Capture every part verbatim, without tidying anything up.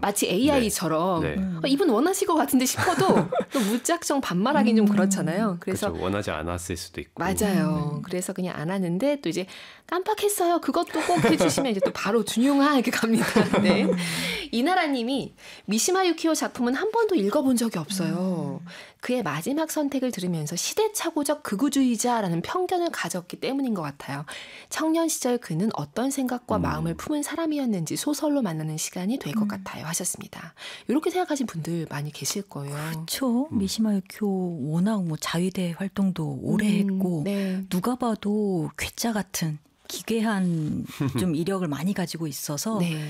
마치 에이아이처럼 네. 네. 어, 이분 원하실 것 같은데 싶어도 또 무작정 반말하기는 음. 좀 그렇잖아요. 그래서 그렇죠. 원하지 않았을 수도 있고. 맞아요. 음. 그래서 그냥 안 하는데 또 이제 깜빡했어요. 그것도 꼭 해주시면 이제 또 바로 준용아 이렇게 갑니다. 네. 이나라님이 미시마 유키오 작품은 한 번도 읽어본 적이 없어요. 음. 그의 마지막 선택을 들으면서 시대착오적 극우주의자라는 편견을 가졌기 때문인 것 같아요. 청년 시절 그는 어떤 생각과 음. 마음을 품은 사람이었는지 소설로 만나는 시간이 될 것 음. 같아요 하셨습니다. 이렇게 생각하신 분들 많이 계실 거예요. 그렇죠. 음. 미시마 유키오 워낙 뭐 자위대 활동도 오래 음. 했고 네. 누가 봐도 괴짜 같은 기괴한 좀 이력을 많이 가지고 있어서 네.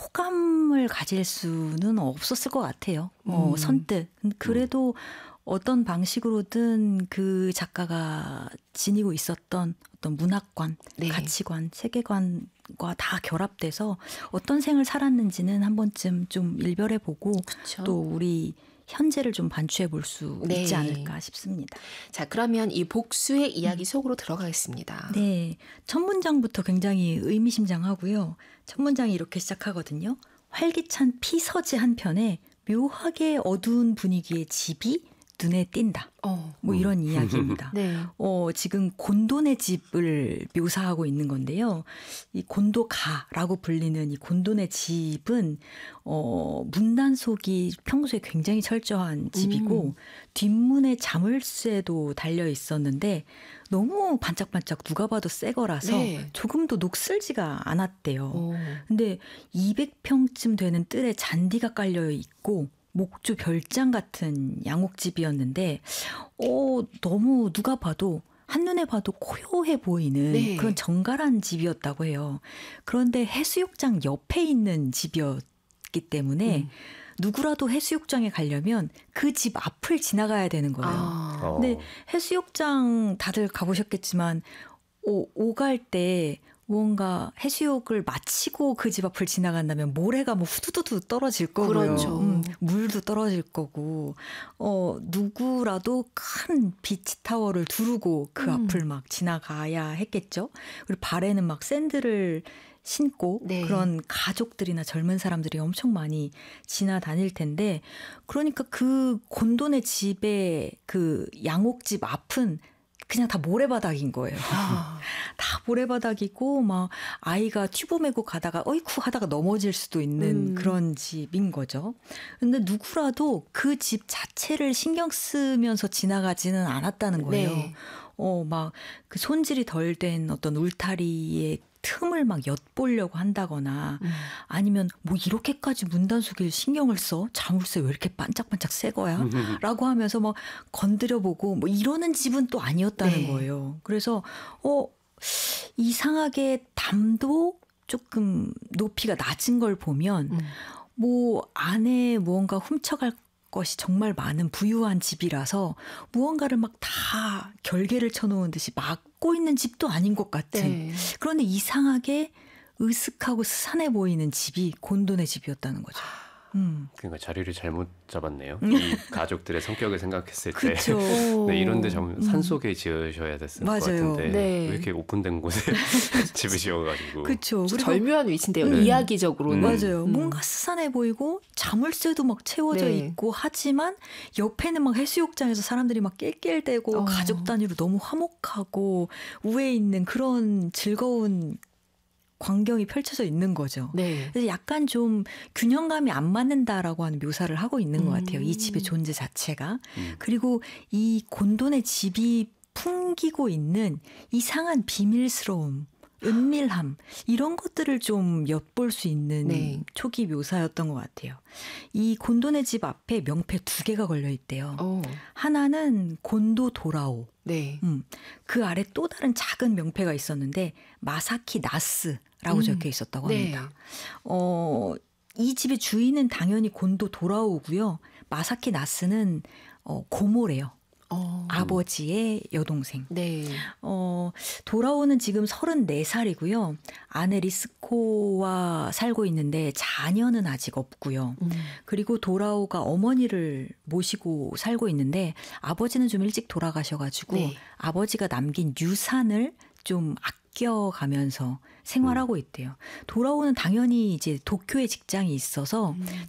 호감을 가질 수는 없었을 것 같아요. 음. 어, 선뜻. 그래도 음. 어떤 방식으로든 그 작가가 지니고 있었던 어떤 문화관, 네. 가치관, 세계관과 다 결합돼서 어떤 생을 살았는지는 한 번쯤 좀 일별해보고 그쵸. 또 우리 현재를 좀 반추해 볼 수 네. 있지 않을까 싶습니다. 자, 그러면 이 복수의 이야기 음. 속으로 들어가겠습니다. 네. 첫 문장부터 굉장히 의미심장하고요. 첫 문장이 이렇게 시작하거든요. 활기찬 피서지 한 편에 묘하게 어두운 분위기의 집이 눈에 띈다. 어. 뭐 이런 이야기입니다. 네. 어, 지금 곤돈의 집을 묘사하고 있는 건데요. 이 곤도가라고 불리는 이 곤돈의 집은 어, 문단속이 평소에 굉장히 철저한 집이고 음. 뒷문에 자물쇠도 달려 있었는데 너무 반짝반짝 누가 봐도 새 거라서 네. 조금도 녹슬지가 않았대요. 오. 근데 이백 평쯤 되는 뜰에 잔디가 깔려 있고 목조 별장 같은 양옥집이었는데 어, 너무 누가 봐도 한눈에 봐도 고요해 보이는 네. 그런 정갈한 집이었다고 해요. 그런데 해수욕장 옆에 있는 집이었기 때문에 음. 누구라도 해수욕장에 가려면 그 집 앞을 지나가야 되는 거예요. 아. 근데 해수욕장 다들 가보셨겠지만 오, 오갈 때 무언가 해수욕을 마치고 그 집 앞을 지나간다면 모래가 뭐 후두두두 떨어질 거고요. 그렇죠. 음, 물도 떨어질 거고 어, 누구라도 큰 비치타워를 두르고 그 음. 앞을 막 지나가야 했겠죠. 그리고 발에는 막 샌들을 신고 네. 그런 가족들이나 젊은 사람들이 엄청 많이 지나다닐 텐데 그러니까 그 곤돈의 집의 그 양옥집 앞은 그냥 다 모래바닥인 거예요. 아. 다 모래바닥이고 막 아이가 튜브 메고 가다가 어이쿠 하다가 넘어질 수도 있는 음. 그런 집인 거죠. 근데 누구라도 그 집 자체를 신경 쓰면서 지나가지는 않았다는 거예요. 네. 어, 막 그 손질이 덜 된 어떤 울타리에 틈을 막 엿보려고 한다거나 음. 아니면 뭐 이렇게까지 문단속일 신경을 써? 자물쇠 왜 이렇게 반짝반짝 새 거야? 라고 하면서 막 건드려보고 뭐 이러는 집은 또 아니었다는 네. 거예요. 그래서 어 이상하게 담도 조금 높이가 낮은 걸 보면 음. 뭐 안에 무언가 훔쳐갈 것이 정말 많은 부유한 집이라서 무언가를 막 다 결계를 쳐놓은 듯이 막고 있는 집도 아닌 것 같은. 네. 그런데 이상하게 으슥하고 스산해 보이는 집이 곤돈의 집이었다는 거죠. 음. 그러니까 자리를 잘못 잡았네요. 이 가족들의 성격을 생각했을 때 네, 이런 데 좀 산속에 지으셔야 됐을 맞아요. 것 같은데 네. 왜 이렇게 오픈된 곳에 집을 지어가지고 그렇죠. 절묘한 위치인데요. 음. 이야기적으로는. 음. 맞아요. 음. 뭔가 스산해 보이고 자물쇠도 막 채워져 네. 있고 하지만 옆에는 막 해수욕장에서 사람들이 막 낄낄대고 어. 가족 단위로 너무 화목하고 우에 있는 그런 즐거운 광경이 펼쳐져 있는 거죠. 네. 그래서 약간 좀 균형감이 안 맞는다라고 하는 묘사를 하고 있는 음. 것 같아요. 이 집의 존재 자체가. 음. 그리고 이 곤돈의 집이 풍기고 있는 이상한 비밀스러움, 은밀함 이런 것들을 좀 엿볼 수 있는 네. 초기 묘사였던 것 같아요. 이 곤돈의 집 앞에 명패 두 개가 걸려 있대요. 오. 하나는 곤도 도라오. 네. 음, 그 아래 또 다른 작은 명패가 있었는데 마사키 나스라고 음. 적혀 있었다고 합니다. 네. 어, 이 집의 주인은 당연히 곤도 도라오고요. 마사키 나스는 어, 고모래요. 어. 아버지의 여동생. 네. 어, 도라오는 지금 서른네 살이고요. 아내 리스코와 살고 있는데 자녀는 아직 없고요. 음. 그리고 도라오가 어머니를 모시고 살고 있는데 아버지는 좀 일찍 돌아가셔가지고 네. 아버지가 남긴 유산을 좀 아껴가면서 생활하고 있대요. 도라오는 당연히 이제 도쿄에 직장이 있어서 음.